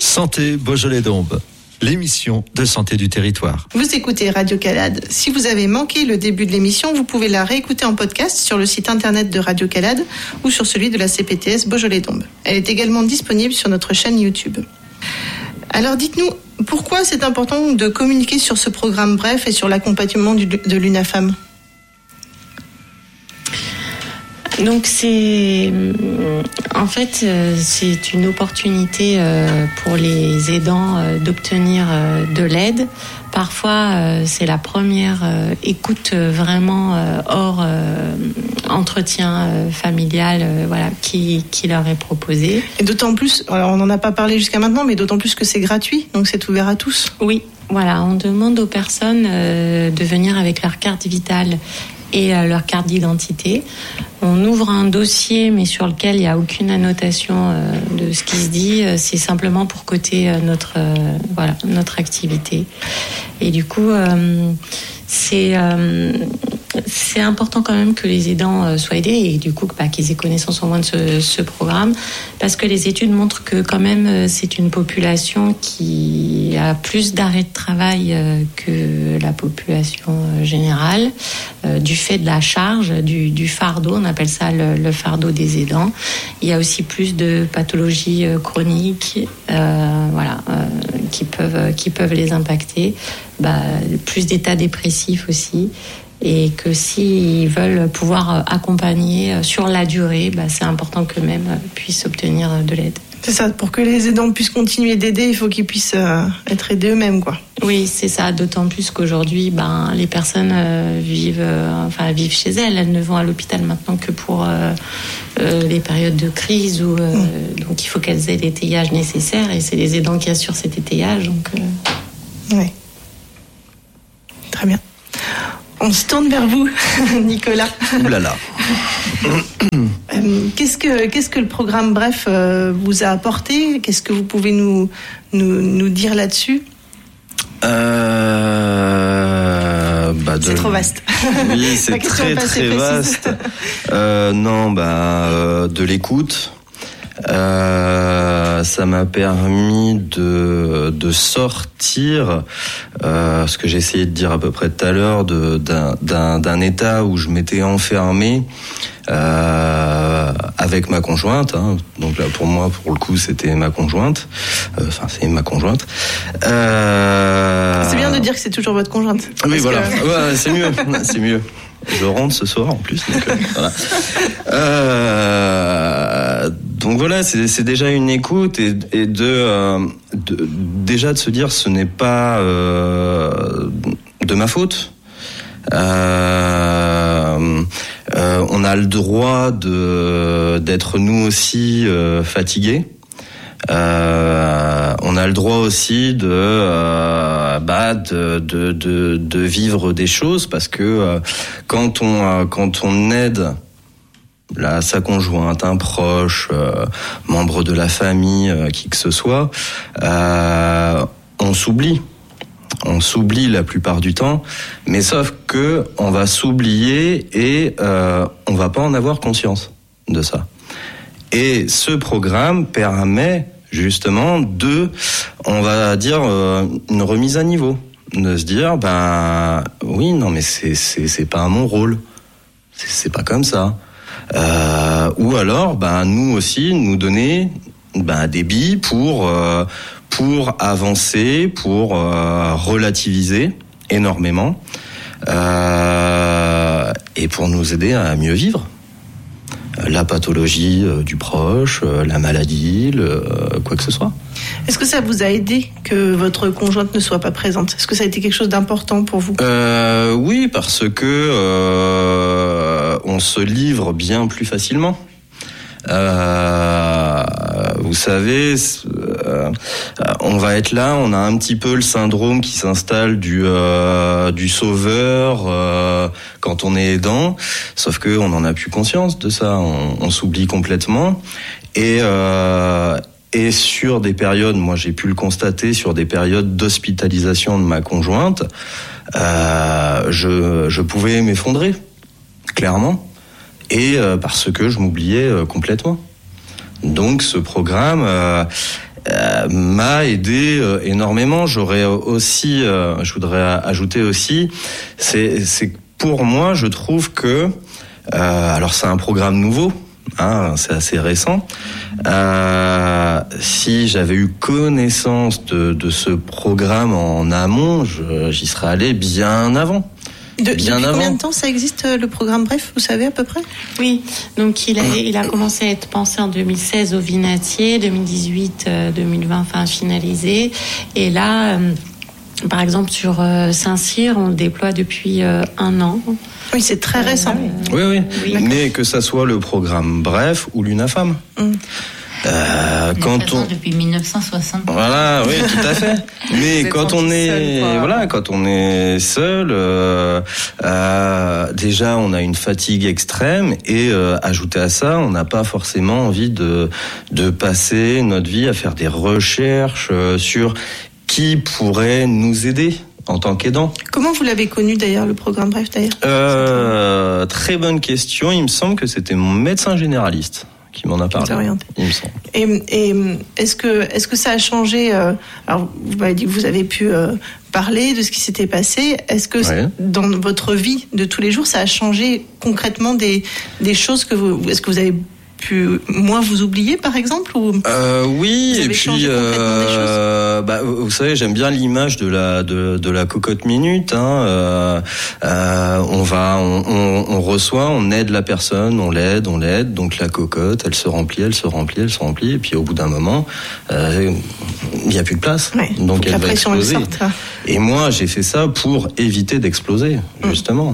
Santé Beaujolais-Dombes, l'émission de santé du territoire. Vous écoutez Radio Calade. Si vous avez manqué le début de l'émission, vous pouvez la réécouter en podcast sur le site internet de Radio Calade ou sur celui de la CPTS Beaujolais-Dombes. Elle est également disponible sur notre chaîne YouTube. Alors dites-nous, pourquoi c'est important de communiquer sur ce programme Bref et sur l'accompagnement de l'UNAFAM ? Donc c'est une opportunité pour les aidants d'obtenir de l'aide. Parfois c'est la première écoute vraiment hors entretien familial qui leur est proposée. Et d'autant plus, alors on n'en a pas parlé jusqu'à maintenant, mais d'autant plus que c'est gratuit, donc c'est ouvert à tous. Oui, voilà, on demande aux personnes de venir avec leur carte vitale et leur carte d'identité. On ouvre un dossier, mais sur lequel il n'y a aucune annotation de ce qui se dit. C'est simplement pour coter notre activité. Et du coup, c'est important quand même que les aidants soient aidés et du coup qu'ils aient connaissance au moins de ce programme, parce que les études montrent que quand même c'est une population qui a plus d'arrêts de travail que la population générale, du fait de la charge, du fardeau, on appelle ça le fardeau des aidants. Il y a aussi plus de pathologies chroniques qui peuvent les impacter, plus d'états dépressifs aussi. Et que s'ils veulent pouvoir accompagner sur la durée, c'est important qu'eux-mêmes puissent obtenir de l'aide. C'est ça, pour que les aidants puissent continuer d'aider, il faut qu'ils puissent être aidés eux-mêmes, quoi. Oui, c'est ça, d'autant plus qu'aujourd'hui, les personnes vivent chez elles. Elles ne vont à l'hôpital maintenant que pour les périodes de crise où donc il faut qu'elles aient l'étayage nécessaire et c'est les aidants qui assurent cet étayage. Donc, Oui. Très bien. On se tourne vers vous, Nicolas. Ouh là là. Qu'est-ce que le programme Bref vous a apporté ? Qu'est-ce que vous pouvez nous dire là-dessus ? C'est trop vaste. Oui, c'est très vaste. De l'écoute. Ça m'a permis de sortir ce que j'ai essayé de dire à peu près tout à l'heure d'un état où je m'étais enfermé avec ma conjointe, hein. Donc là pour moi pour le coup c'était ma conjointe, c'est ma conjointe. C'est bien de dire que c'est toujours votre conjointe. Oui voilà, ouais, c'est mieux. Je rentre ce soir en plus. Donc, voilà. Donc voilà, c'est déjà une écoute et déjà de se dire ce n'est pas de ma faute. On a le droit d'être nous aussi fatigués. On a le droit aussi de vivre des choses parce que quand on aide sa conjointe, un proche, membre de la famille, qui que ce soit, on s'oublie la plupart du temps, mais sauf que on va s'oublier et on va pas en avoir conscience de ça. Et ce programme permet justement on va dire, une remise à niveau, de se dire, oui, non, mais c'est pas mon rôle, c'est pas comme ça. Ou alors, nous aussi, nous donner des billes pour avancer, pour relativiser énormément, et pour nous aider à mieux vivre. La pathologie du proche, la maladie, quoi que ce soit. Est-ce que ça vous a aidé que votre conjointe ne soit pas présente ? Est-ce que ça a été quelque chose d'important pour vous ? Oui, parce que on se livre bien plus facilement. Vous savez, on va être là, on a un petit peu le syndrome qui s'installe du sauveur quand on est aidant, sauf que on n'en a plus conscience de ça, on s'oublie complètement et sur des périodes, moi j'ai pu le constater, sur des périodes d'hospitalisation de ma conjointe, je pouvais m'effondrer, clairement. Et parce que je m'oubliais complètement. Donc ce programme m'a aidé énormément. J'aurais aussi, je voudrais ajouter aussi, c'est pour moi, je trouve que, alors c'est un programme nouveau, c'est assez récent. Si j'avais eu connaissance de ce programme en amont, j'y serais allé bien avant. Depuis combien de temps ça existe, le programme Bref, vous savez à peu près ? Oui, donc il a commencé à être pensé en 2016 au Vinatier, 2018, 2020, enfin finalisé. Et là, par exemple sur Saint-Cyr, on le déploie depuis 1 an. Oui, c'est très récent. Oui. Mais que ça soit le programme Bref ou l'UNAFAM. Quand on depuis 1960. Voilà, oui, tout à fait. Mais quand on est quand on est seul, déjà on a une fatigue extrême et ajouté à ça, on n'a pas forcément envie de passer notre vie à faire des recherches sur qui pourrait nous aider en tant qu'aidant. Comment vous l'avez connu d'ailleurs, le programme Bref d'ailleurs ? Très bonne question. Il me semble que c'était mon médecin généraliste qui m'en a parlé. Il me semble. Et est-ce que ça a changé ? Alors vous m'avez dit que vous avez pu parler de ce qui s'était passé. Est-ce que dans votre vie de tous les jours, ça a changé concrètement des choses que est-ce que vous avez pu moins vous oublier, par exemple, ou oui, et puis vous savez, j'aime bien l'image de la cocotte minute. On reçoit, on aide la personne, on l'aide. Donc la cocotte, elle se remplit, et puis au bout d'un moment, il n'y a plus de place. Ouais, donc elle va exploser. Sorte, et moi, j'ai fait ça pour éviter d'exploser, justement.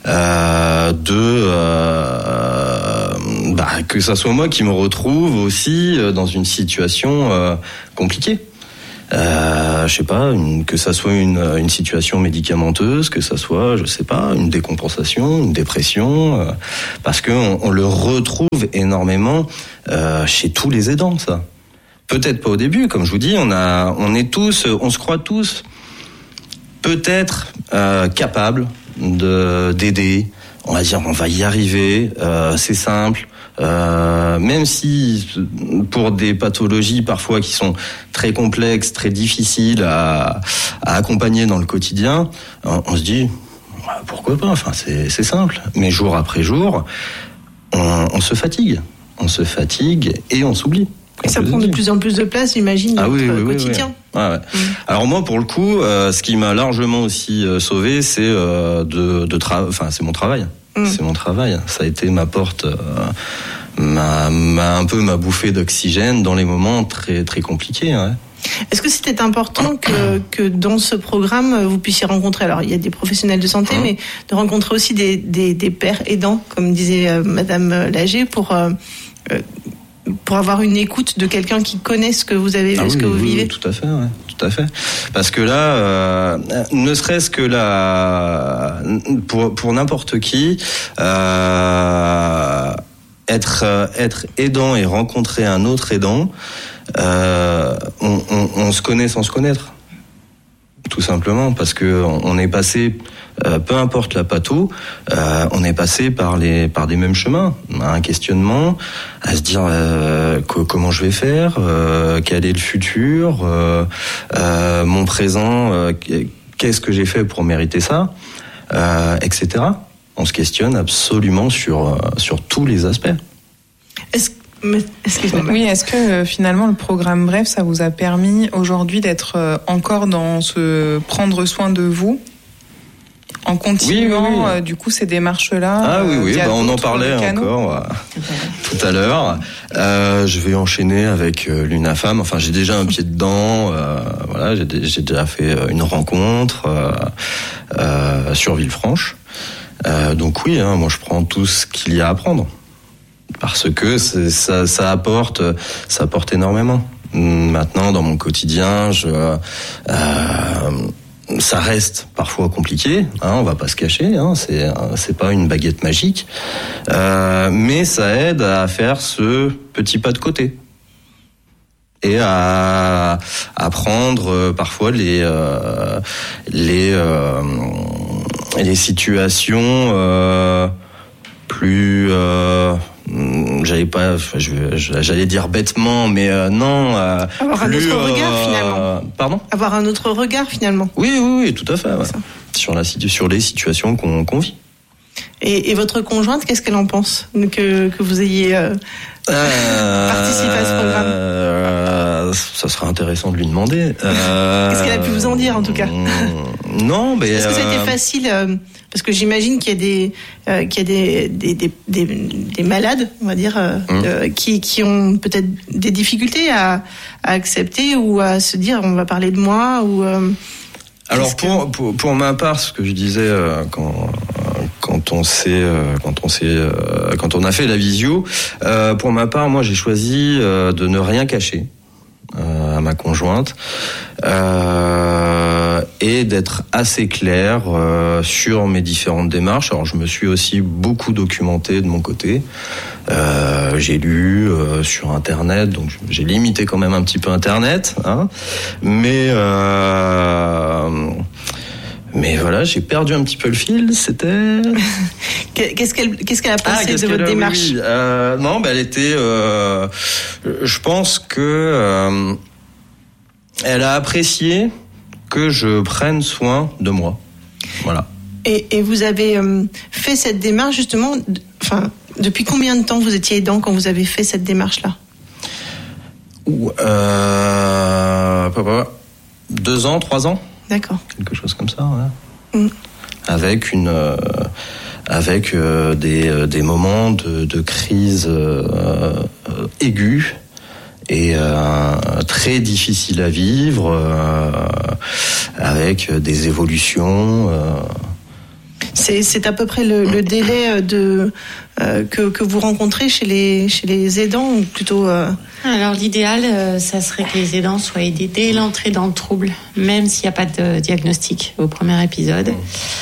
Que ça soit moi qui me retrouve aussi dans une situation compliquée. Je sais pas, que ça soit une situation médicamenteuse, que ça soit, je sais pas, une décompensation, une dépression, parce que on le retrouve énormément chez tous les aidants, ça. Peut-être pas au début, comme je vous dis, on se croit tous peut-être capables d'aider. On va dire, on va y arriver, c'est simple. Même si pour des pathologies parfois qui sont très complexes, très difficiles à accompagner dans le quotidien, on se dit pourquoi pas, enfin c'est simple. Mais jour après jour, on se fatigue et on s'oublie. Et ça prend de plus en plus de place, j'imagine, dans notre quotidien. Oui. Ouais. Alors moi, pour le coup, ce qui m'a largement aussi sauvé, c'est c'est mon travail. C'est mon travail. Ça a été ma porte, un peu ma bouffée d'oxygène dans les moments très très compliqués. Ouais. Est-ce que c'était important que dans ce programme, vous puissiez rencontrer, alors il y a des professionnels de santé, mais de rencontrer aussi des pères aidants, comme disait Madame Lager, pour avoir une écoute de quelqu'un qui connaît ce que vous avez, ce que vous vivez. Tout à fait, ouais, tout à fait. Parce que là, ne serait-ce que là, pour n'importe qui, être aidant et rencontrer un autre aidant, on se connaît sans se connaître. Tout simplement parce que on est passé, peu importe la patho, on est passé par des mêmes chemins, un questionnement, à se dire comment je vais faire, quel est le futur, mon présent, qu'est-ce que j'ai fait pour mériter ça, etc. On se questionne absolument sur tous les aspects. Excusez-moi. Oui, est-ce que finalement le programme Bref, ça vous a permis aujourd'hui d'être encore dans ce prendre soin de vous en continuant oui. Du coup ces démarches-là? Ah oui, on en parlait encore tout à l'heure. Je vais enchaîner avec l'UNAFAM. Enfin, j'ai déjà un pied dedans. J'ai déjà fait une rencontre sur Villefranche. Donc oui, moi je prends tout ce qu'il y a à prendre. Parce que ça apporte énormément. Maintenant, dans mon quotidien, ça reste parfois compliqué. On va pas se cacher. C'est pas une baguette magique, mais ça aide à faire ce petit pas de côté et à prendre parfois les situations plus j'allais dire bêtement, mais non. Avoir un autre regard finalement. Pardon ? Avoir un autre regard finalement. Oui, tout à fait. Ouais. Sur les situations qu'on vit. Et votre conjointe, qu'est-ce qu'elle en pense que vous ayez participé à ce programme ? Ça serait intéressant de lui demander. Qu'est-ce qu'elle a pu vous en dire en tout cas ? Non, mais est-ce que ça a été facile parce que j'imagine qu'il y a des malades, on va dire, qui ont peut-être des difficultés à accepter ou à se dire on va parler de moi ou. Alors pour ma part, ce que je disais quand on a fait la visio, pour ma part, moi j'ai choisi de ne rien cacher à ma conjointe et d'être assez clair sur mes différentes démarches. Alors je me suis aussi beaucoup documenté de mon côté. J'ai lu sur Internet, donc j'ai limité quand même un petit peu Internet, hein, mais voilà, j'ai perdu un petit peu le fil. C'était. Qu'est-ce qu'elle a pensé de votre démarche ? Non, elle était. Je pense que elle a apprécié que je prenne soin de moi. Voilà. Et vous avez fait cette démarche justement. Depuis combien de temps vous étiez aidant quand vous avez fait cette démarche-là ? 2 ans, 3 ans. D'accord. Quelque chose comme ça, ouais. Avec des moments de crise aiguë et très difficiles à vivre, avec des évolutions. C'est à peu près le délai que vous rencontrez chez les aidants ou plutôt. Alors l'idéal, ça serait que les aidants soient aidés dès l'entrée dans le trouble, même s'il n'y a pas de diagnostic au premier épisode.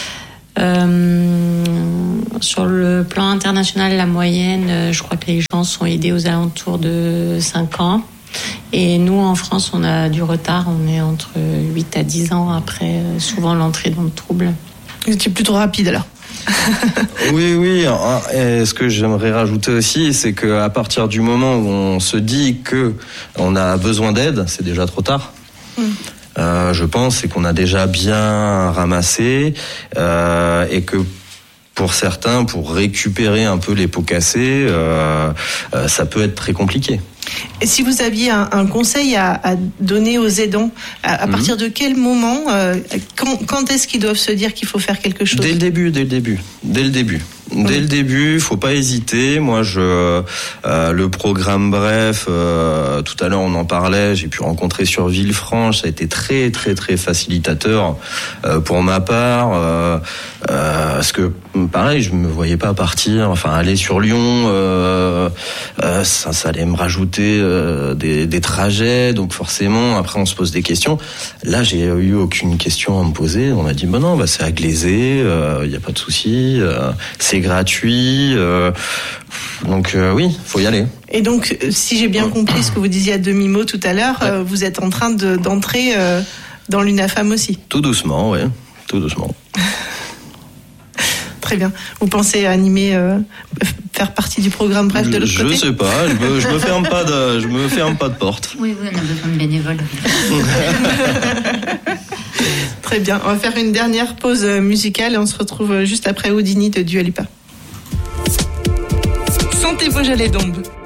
Sur le plan international, la moyenne, je crois que les gens sont aidés aux alentours de 5 ans. Et nous, en France, on a du retard. On est entre 8 à 10 ans après souvent l'entrée dans le trouble. Vous étiez plutôt rapide alors. Oui. Et ce que j'aimerais rajouter aussi, c'est qu'à partir du moment où on se dit que on a besoin d'aide, c'est déjà trop tard. Je pense, c'est qu'on a déjà bien ramassé et que pour certains, pour récupérer un peu les pots cassés, ça peut être très compliqué. Et si vous aviez un conseil à donner aux aidants, à partir de quel moment, quand est-ce qu'ils doivent se dire qu'il faut faire quelque chose ? Dès le début, faut pas hésiter. Moi, le programme Bref, tout à l'heure on en parlait, j'ai pu rencontrer sur Villefranche, ça a été très très très facilitateur pour ma part, parce que pareil, je me voyais pas partir, aller sur Lyon, ça allait me rajouter des trajets, donc forcément après on se pose des questions. Là, j'ai eu aucune question à me poser. On m'a dit non, c'est à Glazé, il y a pas de souci, c'est gratuit, donc oui, faut y aller. Et donc, si j'ai bien compris ce que vous disiez à demi-mot tout à l'heure, vous êtes en train d'entrer dans l'UNAFAM aussi. Tout doucement, oui, tout doucement. Très bien. Vous pensez animer, faire partie du programme Bref de l'autre côté ? Je sais pas, je me ferme pas de porte. Oui, on a besoin de bénévoles. Très bien. On va faire une dernière pause musicale et on se retrouve juste après Houdini de Dua Lipa. Sentez vos gelées d'ombre.